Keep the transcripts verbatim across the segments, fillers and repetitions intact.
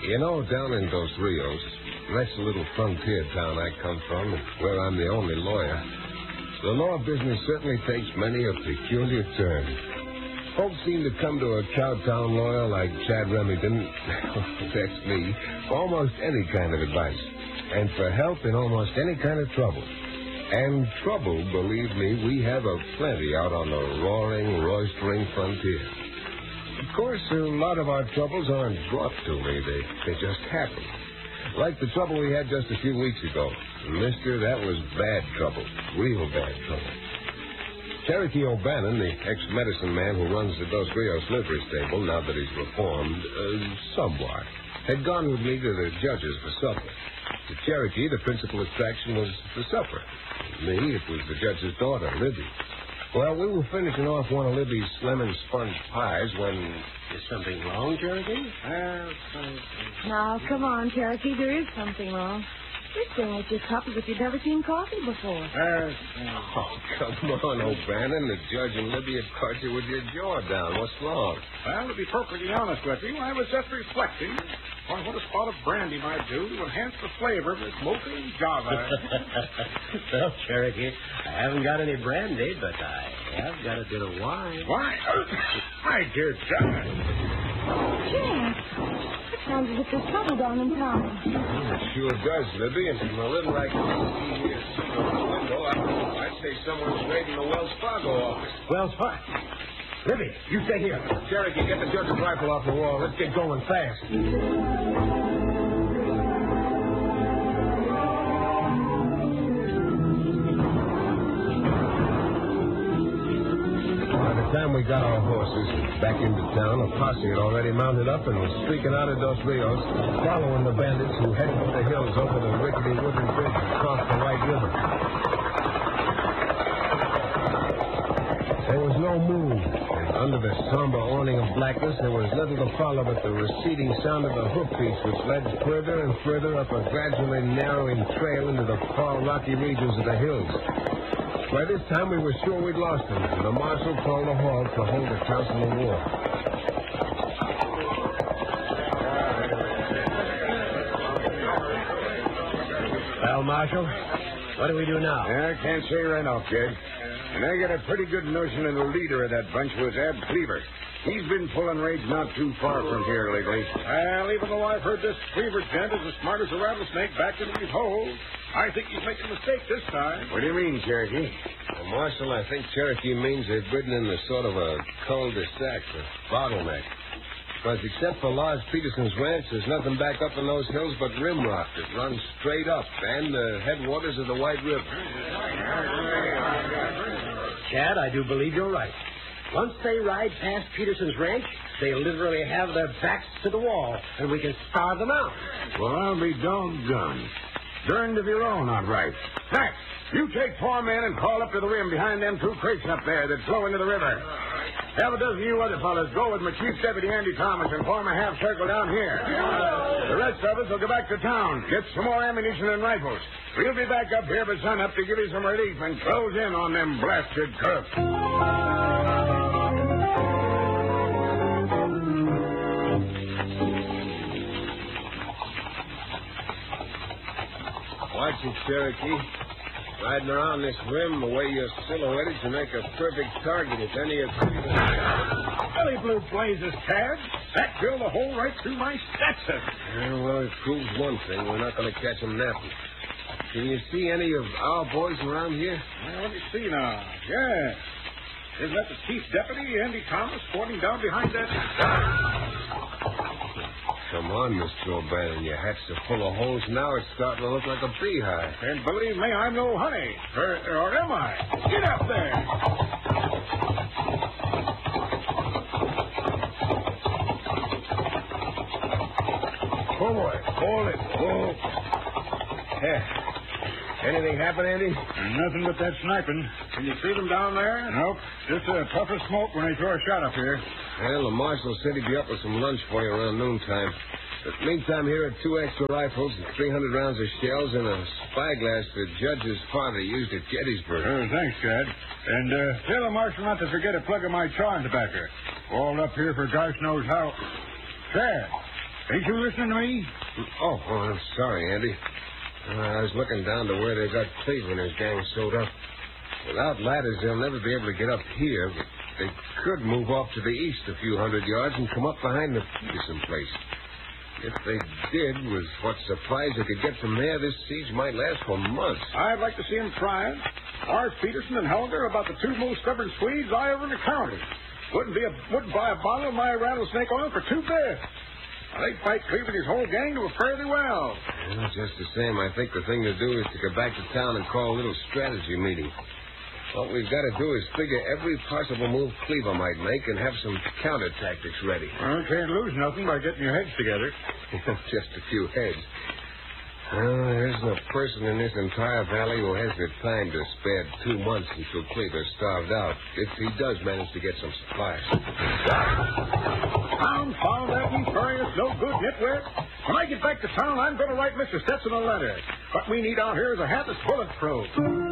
You know, down in Dos Rios, that's the little frontier town I come from, where I'm the only lawyer, the law business certainly takes many a peculiar turn. Folks seem to come to a Cowtown lawyer like Chad Remington, that's me, for almost any kind of advice, and for help in almost any kind of trouble. And trouble, believe me, we have a plenty out on the roaring, roistering frontier. Of course, a lot of our troubles aren't brought to me. They, they just happen. Like the trouble we had just a few weeks ago. Mister, that was bad trouble. Real bad trouble. Cherokee O'Bannon, the ex-medicine man who runs the Dos Rios livery stable, now that he's reformed, uh, somewhat, had gone with me to the judges for supper. To Cherokee, the principal attraction was the supper. Me, it was the judge's daughter, Libby. Well, we were finishing off one of Libby's lemon sponge pies when... Is something wrong, Cherokee? Uh, now, come on, Cherokee. There is something wrong. You're staring at your cup as if you've never seen coffee before. Uh, oh, come on, O'Bannon. The judge and Libby had caught you with your jaw down. What's wrong? Well, to be perfectly honest with you, I was just reflecting on what a spot of brandy might do to enhance the flavor of this smoking java. Well, Cherokee, I haven't got any brandy, but I have got a bit of wine. Wine? My dear John. Jack, it sounds as if there's trouble down in town. It sure does, Libby. And from the little I can see here sitting on the window, I, I'd say someone's raiding the Wells Fargo office. Wells Fargo? Libby, you stay here. Cherokee, get the judge's rifle off the wall. Let's get going fast. By the time we got our horses back into town, a posse had already mounted up and was streaking out of Dos Rios, following the bandits who headed for the hills over the rickety wooden bridge across the White River. There was no moon, and under the somber awning of blackness, there was little to follow but the receding sound of the hoofbeats, which led further and further up a gradually narrowing trail into the far rocky regions of the hills. By this time, we were sure we'd lost them, and the marshal called a halt to hold a council of war. Well, Marshal, what do we do now? I can't say right now, kid. And I got a pretty good notion of the leader of that bunch was Ab Cleaver. He's been pulling raids not too far from here lately. Well, even though I've heard this Cleaver gent is as smart as a rattlesnake back into his hole, I think he's making a mistake this time. What do you mean, Cherokee? Well, Marshal, I think Cherokee means they've ridden in the sort of a cul-de-sac, a bottleneck. Because except for Lars Peterson's ranch, there's nothing back up in those hills but rim rock that runs straight up, and the headwaters of the White River. Chad, I do believe you're right. Once they ride past Peterson's ranch, they literally have their backs to the wall, and we can starve them out. Well, I'll be doggone. Derned if you're all not right. Max, you take four men and crawl up to the rim behind them two creeks up there that flow into the river. Have a dozen of you other fellas go with my chief deputy, Andy Thomas, and form a half circle down here. The rest of us will go back to town, get some more ammunition and rifles. We'll be back up here by sunup to give you some relief and close in on them blasted crooks. Watch it, Cherokee. Riding around this rim the way you're silhouetted to make a perfect target if any of you... Billy Blue blazes, Chad. That drilled a hole right through my Stetson. Yeah, well, it proves one thing. We're not going to catch them napping. Can you see any of our boys around here? Well, let me see now. Yeah. Isn't that the chief deputy, Andy Thomas, sporting down behind that... Come on, Mister O'Bannon. Your hat's so full of holes now it's starting to look like a beehive. And believe me, I'm no honey. Or, or am I? Get up there. Forward. Hold it. Hold. Yeah. Anything happen, Andy? Nothing but that sniping. Can you see them down there? Nope. Just a puff of smoke when they throw a shot up here. Well, the marshal said he'd be up with some lunch for you around noontime. But meantime, here are two extra rifles and three hundred rounds of shells and a spyglass the judge's father used at Gettysburg. Oh, thanks, Chad. And uh, tell the marshal not to forget a plug of my chawing tobacco. All up here for gosh knows how. Chad, Ain't you listening to me? Oh, oh I'm sorry, Andy. Uh, I was looking down to where they got Cleaver and his gang sewed up. Without ladders, they'll never be able to get up here, but they could move off to the east a few hundred yards and come up behind the Peterson place. If they did, with what supplies they could get from there, this siege might last for months. I'd like to see him trying. Lars Peterson and Helga are about the two most stubborn Swedes I ever encountered. Wouldn't be a wouldn't buy a bottle of my rattlesnake oil for two bits. They'd fight Cleaver and his whole gang to a fairly well. Well, just the same, I think the thing to do is to go back to town and call a little strategy meeting. What we've got to do is figure every possible move Cleaver might make and have some counter tactics ready. Well, can't lose nothing by getting your heads together. Just a few heads. Well, there isn't a person in this entire valley who has the time to spare two months until Cleaver's starved out, if he does manage to get some supplies. Confound that nefarious, no good nitwit. When I get back to town, I'm going to write Mister Stetson a letter. What we need out here is a hat that's bulletproof.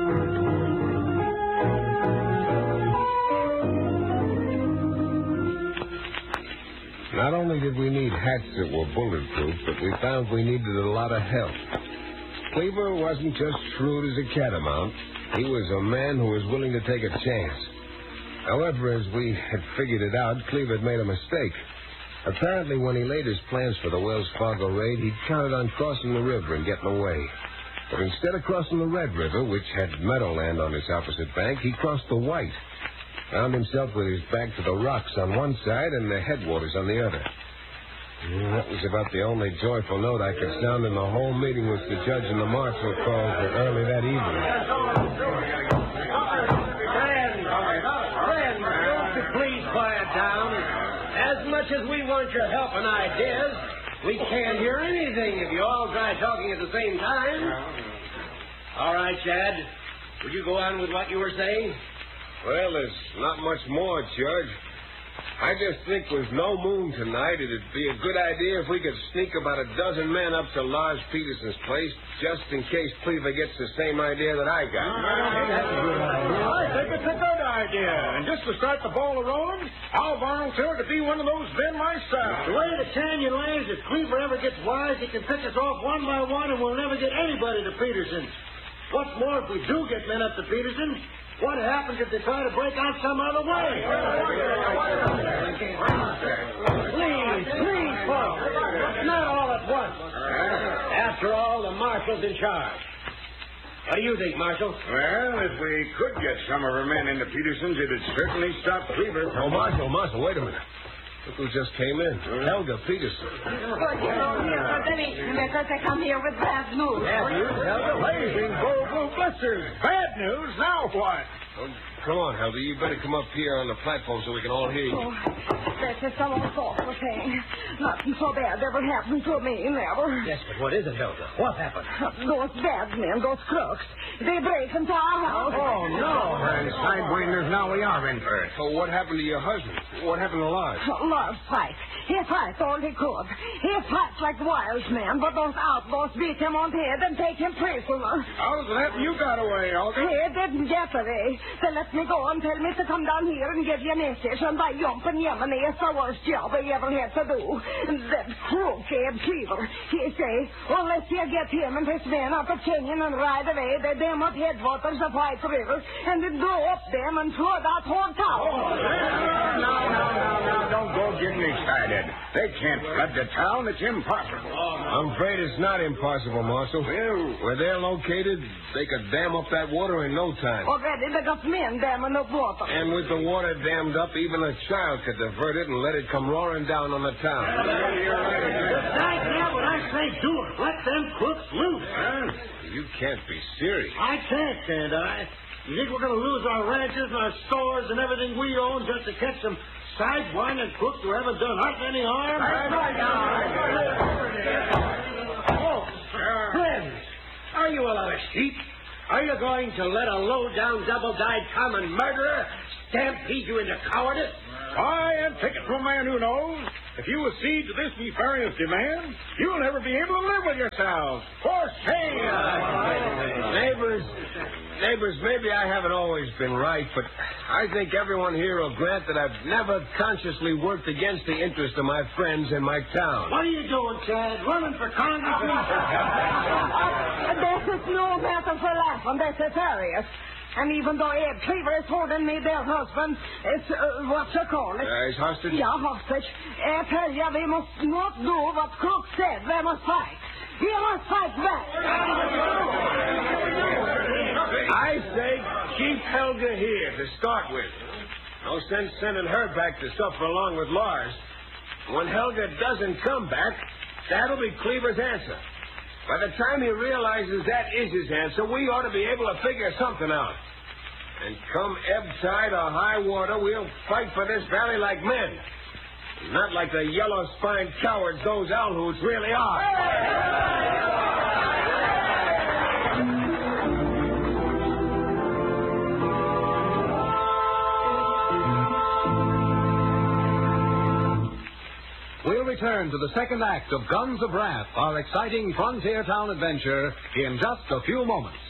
Not only did we need hats that were bulletproof, but we found we needed a lot of help. Cleaver wasn't just shrewd as a catamount. He was a man who was willing to take a chance. However, as we had figured it out, Cleaver had made a mistake. Apparently, when he laid his plans for the Wells Fargo raid, he counted on crossing the river and getting away. But instead of crossing the Red River, which had meadowland on its opposite bank, he crossed the White. Found himself with his back to the rocks on one side and the headwaters on the other. And that was about the only joyful note I could sound in the whole meeting which the judge and the marshal called for early that evening. Friends, friends, won't you please quiet down? As much as we want your help and ideas, we can't hear anything if you all try talking at the same time. All right, Chad. Would you go on with what you were saying? Well, there's not much more, Judge. I just think with no moon tonight, it'd be a good idea if we could sneak about a dozen men up to Lars Peterson's place, just in case Cleaver gets the same idea that I got. I think it's a good idea. And just to start the ball rolling, I'll volunteer to be one of those men myself. The way the canyon lays, if Cleaver ever gets wise, he can pick us off one by one, and we'll never get anybody to Peterson. What's more, if we do get men up to Peterson, what happens if they try to break out some other way? Please, please, folks. Not all at once. After all, the marshal's in charge. What do you think, Marshal? Well, if we could get some of our men into Peterson's, it'd certainly stop Cleaver. Oh, Marshal, Marshal, wait a minute. Look who just came in. Helga Peterson. But you know, because I come here with bad news. Bad news, Helga? Blazing bull blue blisters. Bad news. Now what? Oh, come on, Helga. You better come up here on the platform so we can all hear you. Oh, that's just some old folks were saying. Nothing so bad ever happened to me, never. Yes, but what is it, Helga? What happened? Those bad men, those crooks, they break into our house. Oh, no. And sidewinders, now we are in for it. So what happened to your husband? What happened to Lars? Lars fight. He fights all he could. He fights like wild man, but those outlaws beat him on the head and take him prisoner. How's that you got away, Olga? He didn't get away. They let me go and tell me to come down here and give you a message, and by jumping Yemeni is the worst job I ever had to do. That crook, Ed Cleaver, he say, unless you get him and his men out of Canyon and ride away, they dam up headwaters of White River, and they blow up them and flood out whole town. Oh, no, no, no, no, don't go getting excited. They can't flood the town. It's impossible. I'm afraid it's not impossible, Marshal. Well, where they're located, they could dam up that water in no time. Already they got men damming up water. And with the water dammed up, even a child could divert it and let it come roaring down on the town. Right now, what I say, do it. Let them crooks loose. Huh? You can't be serious. I can't, can't I? You think we're going to lose our ranches and our stores and everything we own just to catch some sidewinding crooks who haven't done us any harm? Oh, friends, are you a lot of sheep? Are you going to let a low-down, double-dyed common murderer stampede you into cowardice? I am taking from a man who knows. If you accede to this nefarious demand, you'll never be able to live with yourselves. For shame! Neighbors, neighbors, maybe I haven't always been right, but I think everyone here will grant that I've never consciously worked against the interest of my friends in my town. What are you doing, Chad? Running for Congress? This is no matter for laughing. This is serious. And even though Ed Cleaver is holding me their husband, it's, uh, what you call it? Uh, he's hostage? Yeah, hostage. I tell you, we must not do what Crook said. We must fight. We must fight back. I say keep Helga here to start with. No sense sending her back to suffer along with Lars. When Helga doesn't come back, that'll be Cleaver's answer. By the time he realizes that is his answer, we ought to be able to figure something out. And come ebb tide or high water, we'll fight for this valley like men. Not like the yellow-spined cowards those Alhoots really are. We'll return to the second act of Guns of Wrath, our exciting frontier town adventure, in just a few moments.